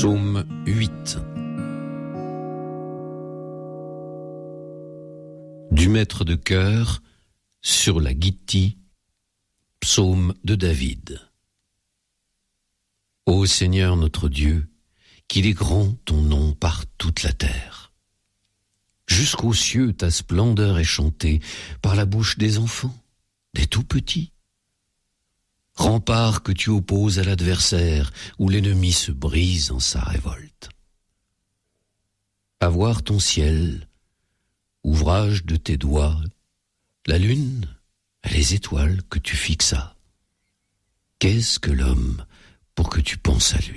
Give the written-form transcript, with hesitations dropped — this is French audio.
Psaume 8. Du maître de chœur sur la Gittith, psaume de David. Ô Seigneur notre Dieu, qu'il est grand ton nom par toute la terre. Jusqu'aux cieux ta splendeur est chantée par la bouche des enfants, des tout petits. Rempart que tu opposes à l'adversaire, où l'ennemi se brise en sa révolte. À voir ton ciel, ouvrage de tes doigts, la lune et les étoiles que tu fixas. Qu'est-ce que l'homme pour que tu penses à lui?